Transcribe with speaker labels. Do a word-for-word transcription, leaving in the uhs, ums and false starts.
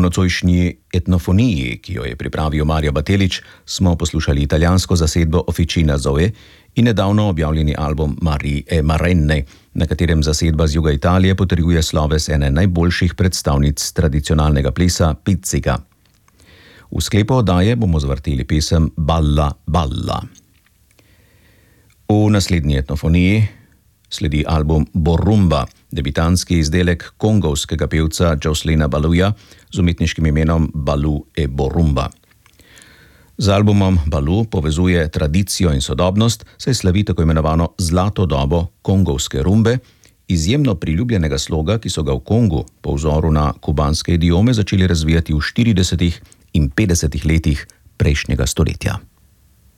Speaker 1: nocojšnji etnofoniji, ki jo je pripravil Mario Batelić, smo poslušali italijansko zasedbo Officina Zoe in nedavno objavljeni album Marie e Marenne, na katerem zasedba z juga Italije potrjuje sloves ene najboljših predstavnic tradicionalnega plesa pizzica. V sklepu oddaje bomo zvrteli pesem Balla Balla. V naslednji etnofoniji sledi album Borumba, debitanski izdelek kongovskega pevca Jocelina Baluja z umetniškim imenom Balu e Borumba. Z albumom Balu povezuje tradicijo in sodobnost, saj slavi tako imenovano zlato dobo kongovske rumbe, izjemno priljubljenega sloga, ki so ga v Kongu po vzoru na kubanske idiome začeli razvijati v štiridesetih in petdesetih letih prejšnjega stoletja.